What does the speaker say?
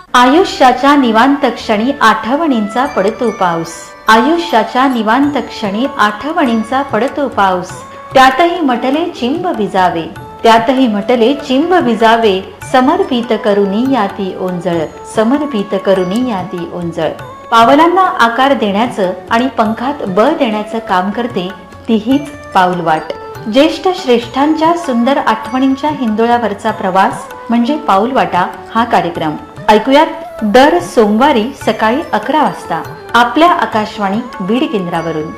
आयुष्याच्या निवांत क्षणी आठवणींचा पडतो पाऊस, आयुष्याच्या निवांत क्षणी आठवणींचा पडतो पाऊस, त्यातही म्हटले चिंब विजावे, त्यातही म्हटले चिंब विजावे, समर्पित करुनी याती ओंजळ, समर्पित करुनी याती ओंजळ. पावलांना आकार देण्याचं आणि पंखात बळ देण्याचं काम करते ती हीच पाऊलवाट. ज्येष्ठ श्रेष्ठांच्या सुंदर आठवणींच्या हिंदोळ्यावरचा प्रवास म्हणजे पाऊलवाटा हा कार्यक्रम. ऐकूयात दर सोमवारी सकाळी 11 वाजता आपल्या आकाशवाणी बीड केंद्रावरून.